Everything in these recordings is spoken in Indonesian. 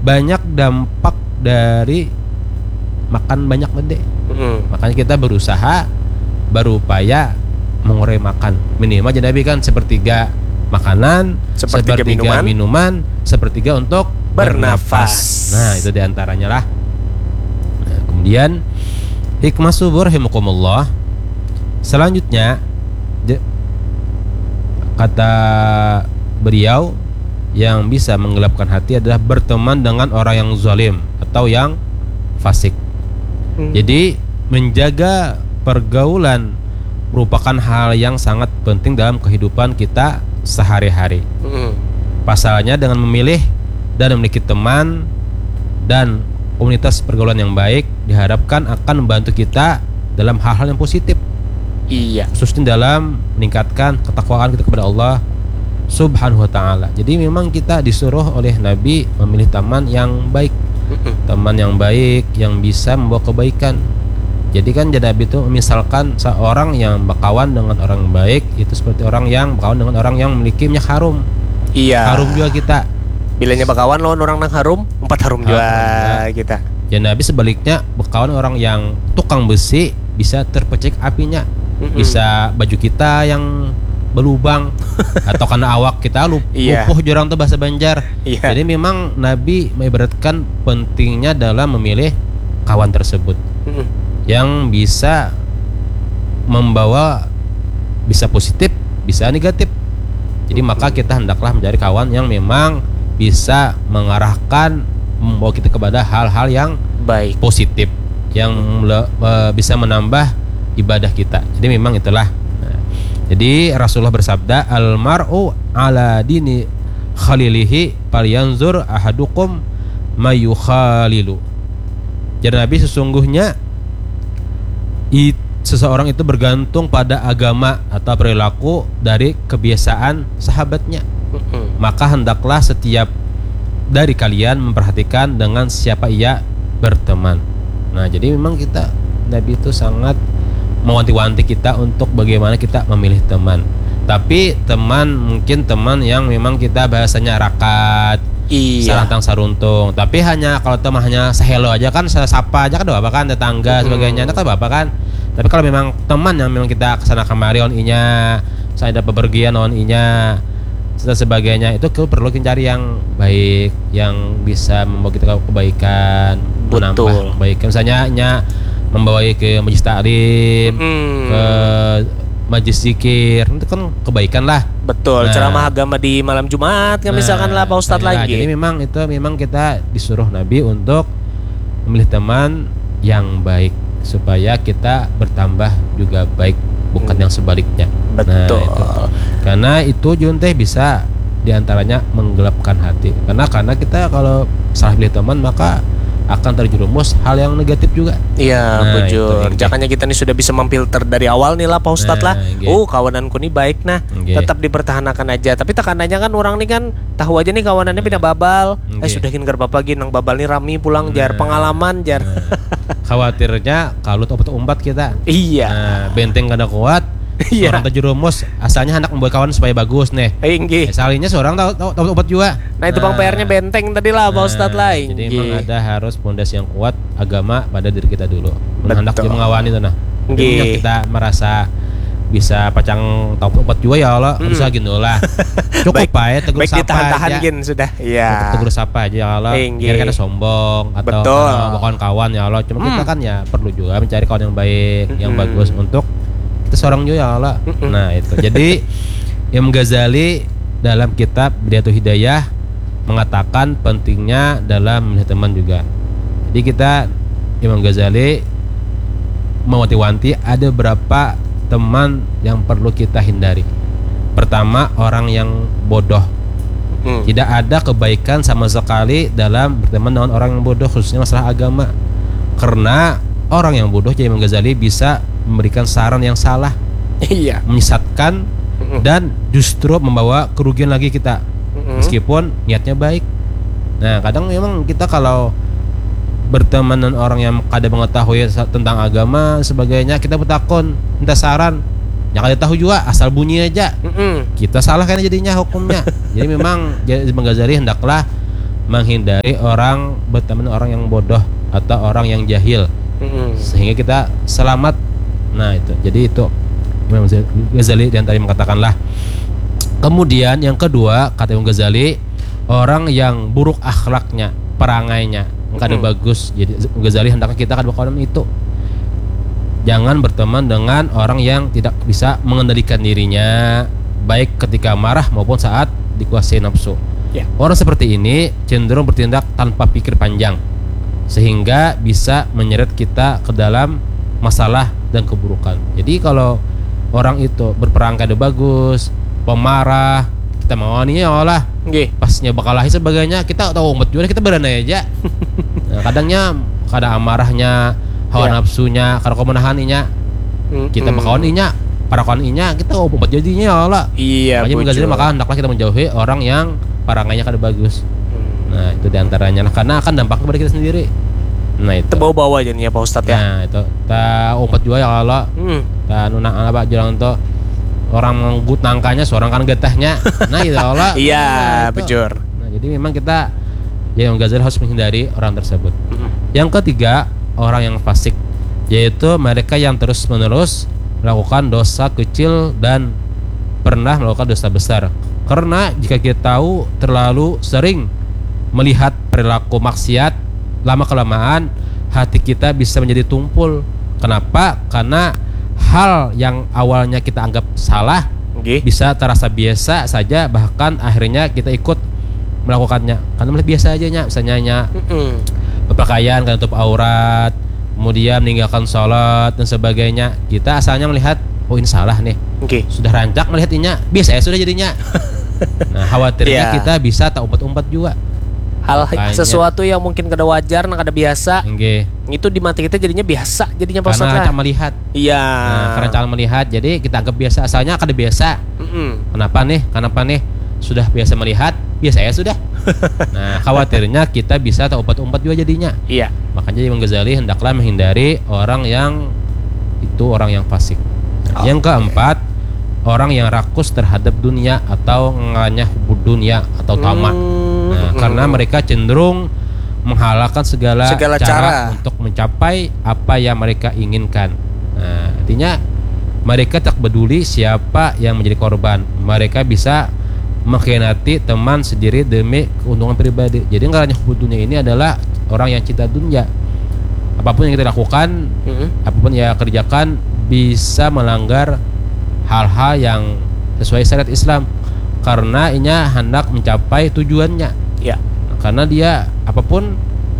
banyak dampak dari makan banyak gede. Makanya kita berupaya mengurangi makan. Minimal jadi Nabi kan sepertiga makanan, sepertiga minuman, sepertiga untuk bernafas. Nah, itu diantaranya lah. Nah, kemudian hikmah subur rahimakumullah. Selanjutnya kata beliau, yang bisa menggelapkan hati adalah berteman dengan orang yang zalim atau yang fasik. Jadi menjaga pergaulan merupakan hal yang sangat penting dalam kehidupan kita sehari-hari. Pasalnya dengan memilih dan memiliki teman dan komunitas pergaulan yang baik diharapkan akan membantu kita dalam hal-hal yang positif. Iya. Khususnya dalam meningkatkan ketakwaan kita kepada Allah Subhanahu wa ta'ala. Jadi memang kita disuruh oleh Nabi memilih teman yang baik, teman yang baik yang bisa membawa kebaikan. Jadi kan Nabi itu misalkan seorang yang berkawan dengan orang baik itu seperti orang yang berkawan dengan orang yang memiliki minyak harum. Iya. Harum juga kita. Bilanya berkawan lawan orang nang harum, 4 harum juga kita. Ya Nabi sebaliknya berkawan orang yang tukang besi bisa terpecik apinya. Bisa baju kita yang berlubang atau karena awak kita lumpuh jurang tuh bahasa Banjar. Jadi memang Nabi mengibaratkan pentingnya dalam memilih kawan tersebut yang bisa membawa, bisa positif, bisa negatif. Jadi maka kita hendaklah mencari kawan yang memang bisa mengarahkan, membawa kita kepada hal-hal yang baik, positif, yang bisa menambah ibadah kita. Jadi memang itulah. Jadi Rasulullah bersabda, al-mar'u ala dini khalilihi falyanzur ahadukum mayukhalilu. Jadi Nabi sesungguhnya seseorang itu bergantung pada agama atau perilaku dari kebiasaan sahabatnya. Maka hendaklah setiap dari kalian memperhatikan dengan siapa ia berteman. Nah, jadi memang kita, Nabi itu sangat mewanti-wanti kita untuk bagaimana kita memilih teman. Tapi teman, mungkin teman yang memang kita bahasanya rakat, sarantang saruntung. Tapi hanya kalau teman hanya sehelo aja kan, sapa aja kan apa kan, tetangga sebagainya, itu kan apa kan. Tapi kalau memang teman yang memang kita kesana kemari on inya, saya ada bepergian on inya dan sebagainya, itu perlu cari yang baik, yang bisa membawa kita kebaikan, menambah kebaikan. Misalnya membawa ke majlis taklim, ke majlis zikir, itu kan kebaikan lah. Betul. Nah, ceramah agama di malam Jumat kan misalkan lah Pak Ustadz lagi. Jadi memang kita disuruh Nabi untuk memilih teman yang baik supaya kita bertambah juga baik, bukan yang sebaliknya. Betul. Nah, itu. Karena itu Jun teh bisa diantaranya menggelapkan hati. Karena kita kalau salah pilih teman maka akan terjerumus hal yang negatif juga. Iya, bujur. Jangannya kita nih sudah bisa memfilter dari awal nih lah Pak Ustadz lah. Kawananku nih baik nah, tetap dipertahankan aja. Tapi tekanannya kan orang nih kan tahu aja nih kawanannya pindah babal. Sudahin ger bapak nang babal nih rami pulang jar pengalaman jar. Khawatirnya kalau obat umpat kita. Iya. Benteng kada kuat. Orang terjerumus, asalnya hendak membuat kawan supaya bagus nih. Salahnya seorang tahu obat juga. Nah itu bang PR-nya benteng tadi lah Pak Ustadz lah. Jadi memang ada harus pondasi yang kuat agama pada diri kita dulu. Hendak mengawani itu nah. Jadi kita merasa bisa pacang tahu obat juga ya Allah, bisa gitu lah. Cukup ya tegur sapa ditahan-tahan aja. Gin sudah. Iya. Tegur sapa aja ya Allah. Biar kita sombong atau kawan-kawan ya Allah. Cuma kita kan ya perlu juga mencari kawan yang baik, yang bagus untuk seorang juga ya Allah. Nah itu. Jadi Imam Ghazali dalam kitab Bidayatul Hidayah mengatakan pentingnya dalam memilih teman juga. Jadi kita Imam Ghazali mewanti-wanti ada berapa teman yang perlu kita hindari. Pertama, orang yang bodoh. Tidak ada kebaikan sama sekali dalam berteman dengan orang yang bodoh, khususnya masalah agama. Karena orang yang bodoh, jadi Imam Ghazali bisa memberikan saran yang salah, menyesatkan dan justru membawa kerugian lagi kita, meskipun niatnya baik. Nah kadang memang kita kalau berteman dengan orang yang kada mengetahui tentang agama sebagainya, kita bertakon minta saran, yang kada tahu juga asal bunyi aja, kita salah kan jadinya hukumnya. Jadi memang Imam Ghazali hendaklah menghindari orang berteman orang yang bodoh atau orang yang jahil, sehingga kita selamat. Nah itu, jadi itu Imam Ghazali diantara mengatakanlah. Kemudian yang kedua kata Imam Ghazali, orang yang buruk akhlaknya, perangainya nggak ada bagus. Jadi Ghazali hendaknya kita akan berkawan itu. Jangan berteman dengan orang yang tidak bisa mengendalikan dirinya, baik ketika marah maupun saat dikuasai nafsu. Orang seperti ini cenderung bertindak tanpa pikir panjang, sehingga bisa menyeret kita ke dalam masalah dan keburukan. Jadi kalau orang itu berperangkai bagus, pemarah, kita mau aninya olah, pasnya bakal lahir sebagainya, kita tahu umat juga kita berani aja. Nah, kadang amarahnya, hawa nafsunya, kalau kemenahannya, kita bakawan inya, para kawan inya, kita umat jadinya olah. Iya. Makanya maka hendaklah kita menjauhi orang yang parangainya kada bagus. Nah itu diantaranya, karena akan dampak kepada kita sendiri. Nah itu bawa-bawa aja nih ya Pak Ustadz ya. Nah itu ta umat juga ya Allah. Ta nunang apa jalan to orang menggut nangkanya, seorang kan getahnya. Nah itu Allah. Iya bejor. Nah jadi memang kita yang Ghazali harus menghindari orang tersebut. Yang ketiga, orang yang fasik, yaitu mereka yang terus-menerus melakukan dosa kecil dan pernah melakukan dosa besar. Karena jika kita tahu terlalu sering melihat perilaku maksiat, lama-kelamaan hati kita bisa menjadi tumpul. Kenapa? Karena hal yang awalnya kita anggap salah bisa terasa biasa saja, bahkan akhirnya kita ikut melakukannya karena melihat biasa aja nya. Misalnya berpakaian kan tutup aurat, kemudian meninggalkan sholat dan sebagainya. Kita asalnya melihat oh ini salah nih, sudah rancak melihatnya biasa ya sudah jadinya. Nah khawatirnya kita bisa tak umpat-umpat juga hal sesuatu yang mungkin kada wajar, kada biasa, itu di mata kita jadinya biasa, jadinya karena cara melihat. Iya. Nah, karena cara melihat, jadi kita anggap biasa, asalnya kada biasa. Kenapa nih? Sudah biasa melihat, biasa ya sudah. Nah khawatirnya kita bisa tak umpat-umpat juga jadinya. Iya. Makanya Imam Ghazali hendaklah menghindari orang yang itu, orang yang fasik. Yang keempat, orang yang rakus terhadap dunia atau nganyah hubud dunia atau tamak. Nah, karena mereka cenderung menghalalkan segala cara untuk mencapai apa yang mereka inginkan. Nah, artinya mereka tak peduli siapa yang menjadi korban. Mereka bisa mengkhianati teman sendiri demi keuntungan pribadi. Jadi nganyah hubud dunia ini adalah orang yang cinta dunia. Apapun yang kita lakukan, apapun yang kerjakan bisa melanggar hal-hal yang sesuai syariat Islam, karena inya hendak mencapai tujuannya. Ya. Karena dia apapun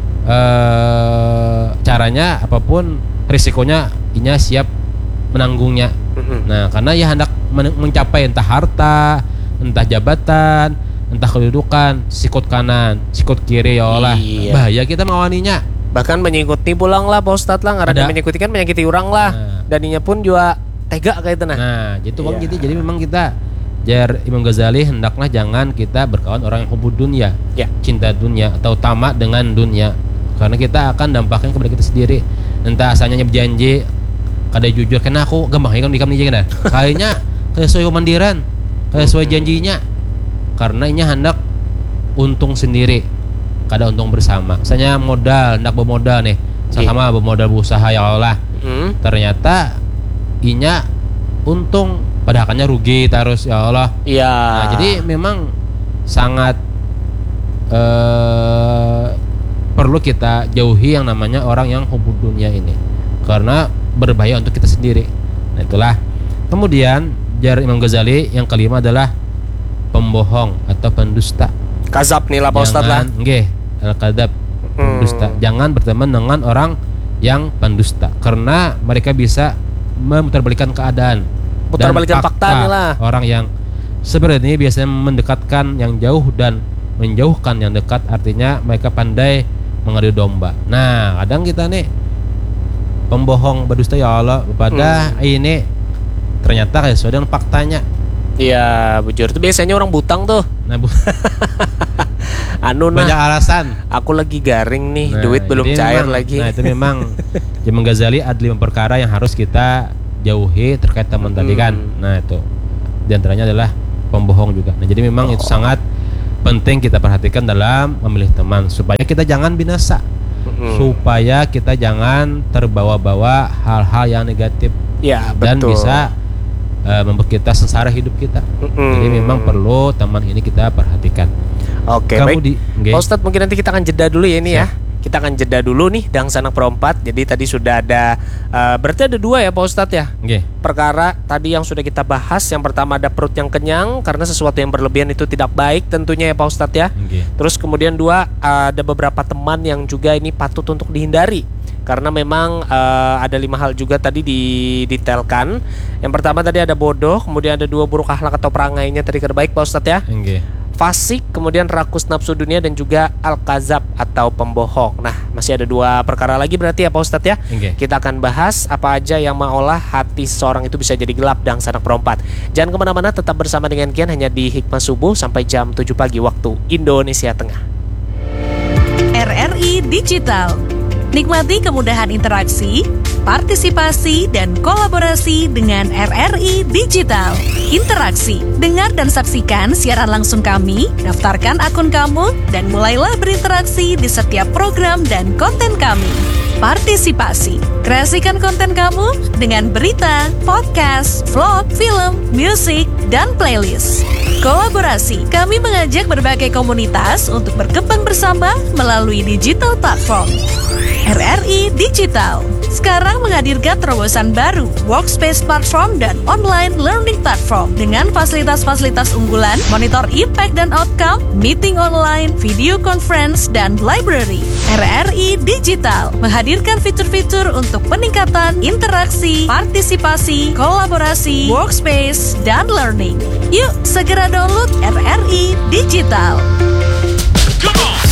caranya, apapun risikonya, inya siap menanggungnya. Nah, karena ia hendak mencapai entah harta, entah jabatan, entah kedudukan, sikut kanan, sikut kiri ya Allah. Bahaya kita mengawaninya. Bahkan menyikuti pulang lah Pak Ustadz lah, karena menyikuti kan menyakiti orang lah. Dan inya pun juga tega kayak itu nah gitu bang. Jadi memang kita jar Imam Ghazali hendaklah jangan kita berkawan orang yang hubud dunia, cinta dunia atau tamak dengan dunia, karena kita akan dampaknya kepada kita sendiri. Entah asalnya berjanji kada jujur, karena aku gampang kan dikam nih jangan kayaknya sesuai mandiran, sesuai janjinya, karena ini hendak untung sendiri, kada untung bersama. Misalnya modal, hendak bermodal nih, sama bermodal berusaha ya Allah, ternyata inya untung padahalnya rugi terus ya Allah. Iya. Nah, jadi memang sangat perlu kita jauhi yang namanya orang yang hubud dunia ini, karena berbahaya untuk kita sendiri. Nah itulah. Kemudian jar Imam Ghazali yang kelima adalah pembohong atau pendusta. Kazab nih lah Pak Ustadz lah. Al-kadzab, pendusta. Jangan berteman dengan orang yang pendusta, karena mereka bisa memutarbalikkan keadaan, putarbalikkan fakta lah. Orang yang sebenarnya biasanya mendekatkan yang jauh dan menjauhkan yang dekat, artinya mereka pandai mengadu domba. Nah kadang kita nih pembohong, berdusta ya Allah kepada ini ternyata kayak sesuai dengan faktanya. Iya bujur, itu biasanya orang butang tuh. Nah banyak alasan. Aku lagi garing nih, duit belum cair memang, lagi. Nah itu memang Imam Ghazali ada 5 perkara yang harus kita jauhi terkait teman tadi kan. Nah itu diantaranya adalah pembohong juga. Nah jadi memang itu sangat penting kita perhatikan dalam memilih teman supaya kita jangan binasa, supaya kita jangan terbawa-bawa hal-hal yang negatif dan bisa membuat kita sengsara hidup kita. Jadi memang perlu teman ini kita perhatikan. Oke, baik. Pak Ustadz, mungkin nanti kita akan jeda dulu ya ini ya. Kita akan jeda dulu nih Dang Sanak Perempat. Jadi tadi sudah ada berarti ada 2 ya Pak Ustadz ya. Perkara tadi yang sudah kita bahas. Yang pertama ada perut yang kenyang, karena sesuatu yang berlebihan itu tidak baik tentunya ya Pak Ustadz ya. Terus kemudian 2, ada beberapa teman yang juga ini patut untuk dihindari, karena memang ada 5 hal juga tadi didetailkan. Yang pertama tadi ada bodoh, kemudian ada 2 buruk akhlak atau perangainya tadi terbaik Pak Ustadz ya. Fasik, kemudian rakus nafsu dunia, dan juga al-kazab atau pembohong. Nah, masih ada 2 perkara lagi berarti ya Pak Ustadz ya. Kita akan bahas apa aja yang mengolah hati seseorang itu bisa jadi gelap. Dang Sanak Perempat, jangan kemana-mana, tetap bersama dengan Kian hanya di Hikmah Subuh sampai jam 7 pagi waktu Indonesia Tengah. RRI Digital, nikmati kemudahan interaksi, partisipasi, dan kolaborasi dengan RRI Digital. Interaksi, dengar dan saksikan siaran langsung kami, daftarkan akun kamu, dan mulailah berinteraksi di setiap program dan konten kami. Partisipasi, kreasikan konten kamu dengan berita, podcast, vlog, film, musik, dan playlist. Kolaborasi, kami mengajak berbagai komunitas untuk berkembang bersama melalui digital platform. RRI Digital sekarang menghadirkan terobosan baru, workspace platform dan online learning platform dengan fasilitas-fasilitas unggulan, monitor impact dan outcome, meeting online, video conference, dan library. RRI Digital menghadirkan fitur-fitur untuk peningkatan interaksi, partisipasi, kolaborasi, workspace, dan learning. Yuk segera download RRI Digital. Come on.